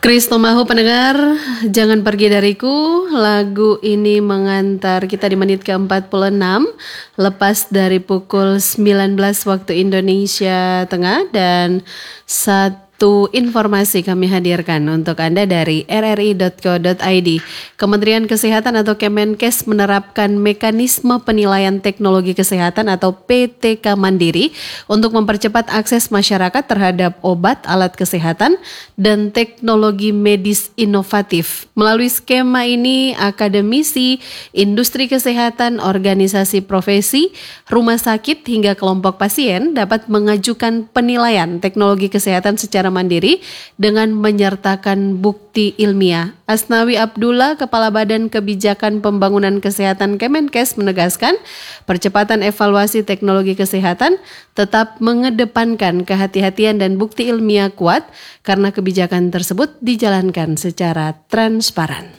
Kristo Mahu pendengar, jangan pergi dariku. Lagu ini mengantar kita di menit ke-46, lepas dari pukul 19 waktu Indonesia Tengah, dan satu informasi kami hadirkan untuk Anda dari rri.co.id. Kementerian Kesehatan atau Kemenkes menerapkan mekanisme penilaian teknologi kesehatan atau PTK Mandiri untuk mempercepat akses masyarakat terhadap obat, alat kesehatan, dan teknologi medis inovatif. Melalui skema ini, akademisi, industri kesehatan, organisasi profesi, rumah sakit, hingga kelompok pasien dapat mengajukan penilaian teknologi kesehatan secara mandiri dengan menyertakan bukti ilmiah. Asnawi Abdullah, Kepala Badan Kebijakan Pembangunan Kesehatan Kemenkes, menegaskan percepatan evaluasi teknologi kesehatan tetap mengedepankan kehati-hatian dan bukti ilmiah kuat karena kebijakan tersebut dijalankan secara transparan.